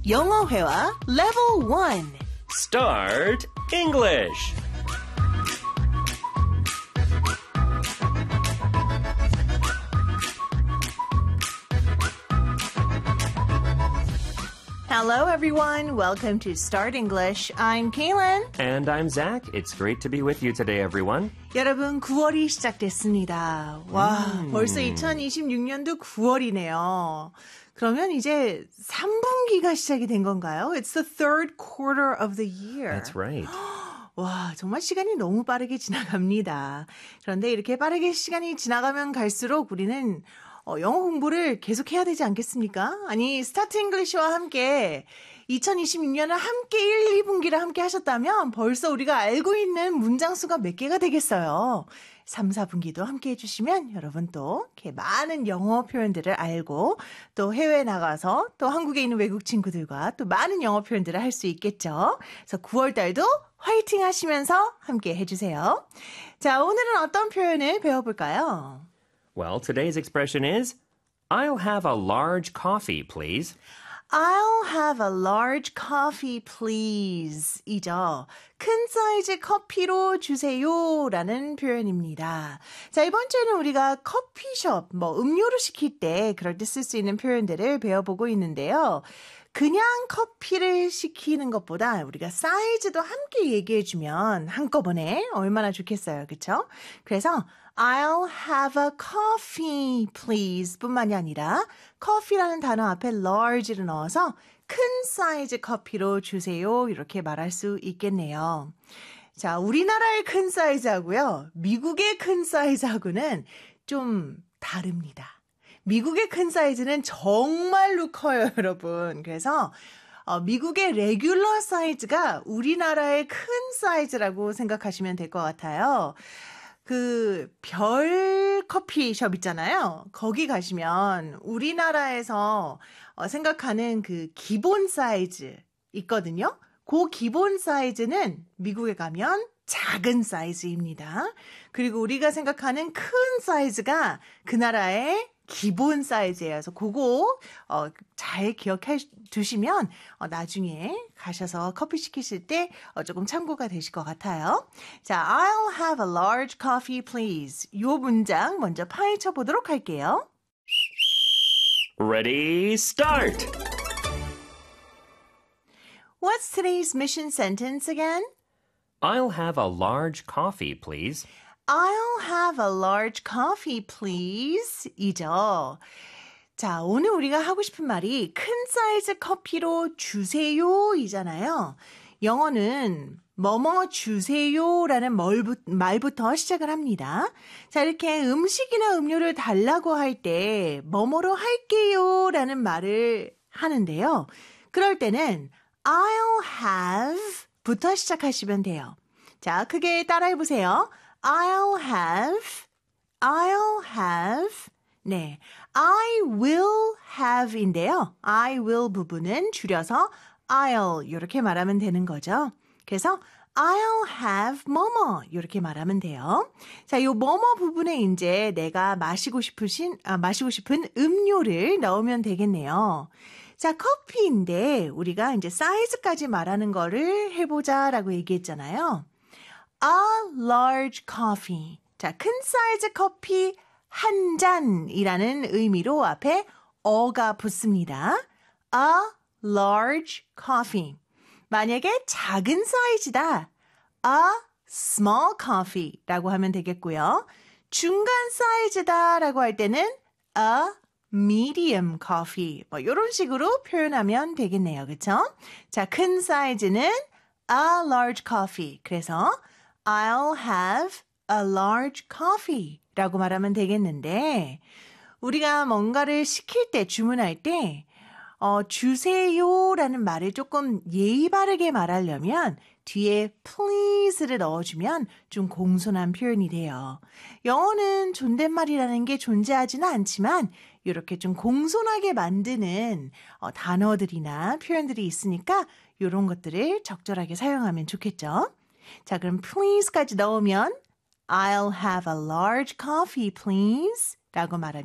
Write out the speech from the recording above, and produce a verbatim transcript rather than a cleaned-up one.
영어회화 Level one. Start English. Hello, everyone. Welcome to Start English. I'm Kaylin. And I'm Zach. It's great to be with you today, everyone. 여러분, 구월이 시작됐습니다. 와, 음. 벌써 이천이십육 년도 구월이네요. 그러면 이제 삼 분기가 시작이 된 건가요? It's the third quarter of the year. That's right. 와, 정말 시간이 너무 빠르게 지나갑니다. 그런데 이렇게 빠르게 시간이 지나가면 갈수록 우리는 어, 영어 공부를 계속 해야 되지 않겠습니까? 아니, 스타트 잉글리시와 함께 이천이십육 년을 함께 일, 이 분기를 함께 하셨다면 벌써 우리가 알고 있는 문장 수가 몇 개가 되겠어요. 삼, 사 분기도 함께 해주시면 여러분 또 이렇게 많은 영어 표현들을 알고 또 해외에 나가서 또 한국에 있는 외국 친구들과 또 많은 영어 표현들을 할 수 있겠죠. 그래서 구월 달도 화이팅 하시면서 함께 해주세요. 자, 오늘은 어떤 표현을 배워볼까요? Well, today's expression is, I'll have a large coffee, please. I'll have a large coffee, please. 이죠. 큰 사이즈 커피로 주세요. 라는 표현입니다. 자, 이번 주에는 우리가 커피숍, 뭐, 음료를 시킬 때 그럴 때 쓸 수 있는 표현들을 배워보고 있는데요. 그냥 커피를 시키는 것보다 우리가 사이즈도 함께 얘기해주면 한꺼번에 얼마나 좋겠어요. 그쵸? 그래서 I'll have a coffee, please 뿐만이 아니라 coffee라는 단어 앞에 large를 넣어서 큰 사이즈 커피로 주세요. 이렇게 말할 수 있겠네요. 자, 우리나라의 큰 사이즈하고요. 미국의 큰 사이즈하고는 좀 다릅니다. 미국의 큰 사이즈는 정말로 커요, 여러분. 그래서 어, 미국의 레귤러 사이즈가 우리나라의 큰 사이즈라고 생각하시면 될 것 같아요. 그 별 커피숍 있잖아요. 거기 가시면 우리나라에서 어, 생각하는 그 기본 사이즈 있거든요. 그 기본 사이즈는 미국에 가면 작은 사이즈입니다. 그리고 우리가 생각하는 큰 사이즈가 그 나라의 기본 사이즈예요. 그래서 그거 어, 잘 기억해 두시면 어, 나중에 가셔서 커피 시키실 때 어, 조금 참고가 되실 것 같아요. 자, I'll have a large coffee, please. 이 문장 먼저 파헤쳐 보도록 할게요. Ready, start! What's today's mission sentence again? I'll have a large coffee, please. I'll have a large coffee, please. 이죠. 자, 오늘 우리가 하고 싶은 말이 큰 사이즈 커피로 주세요 이잖아요. 영어는 뭐뭐 주세요라는 말부터 시작을 합니다. 자, 이렇게 음식이나 음료를 달라고 할 때 뭐뭐로 할게요라는 말을 하는데요. 그럴 때는 I'll have 부터 시작하시면 돼요. 자, 크게 따라해 보세요. I'll have, I'll have, 네, I will have인데요. I will 부분은 줄여서 I'll 이렇게 말하면 되는 거죠. 그래서 I'll have 뭐뭐 이렇게 말하면 돼요. 자, 요 뭐뭐 부분에 이제 내가 마시고 싶으신, 아, 마시고 싶은 음료를 넣으면 되겠네요. 자, 커피인데 우리가 이제 사이즈까지 말하는 거를 해보자라고 얘기했잖아요. A large coffee. 자, 큰 사이즈 커피 한 잔이라는 의미로 앞에 어가 붙습니다. A large coffee. 만약에 작은 사이즈다. A small coffee라고 하면 되겠고요. 중간 사이즈다라고 할 때는 a medium coffee. 뭐 이런 식으로 표현하면 되겠네요. 그렇죠? 자, 큰 사이즈는 a large coffee. 그래서 I'll have a large coffee 라고 말하면 되겠는데 우리가 뭔가를 시킬 때, 주문할 때 어, 주세요라는 말을 조금 예의 바르게 말하려면 뒤에 please를 넣어주면 좀 공손한 표현이 돼요. 영어는 존댓말이라는 게 존재하지는 않지만 이렇게 좀 공손하게 만드는 어, 단어들이나 표현들이 있으니까 이런 것들을 적절하게 사용하면 좋겠죠. 자, 그럼 please까지 넣으면 I'll have a large coffee, please 라고 말하면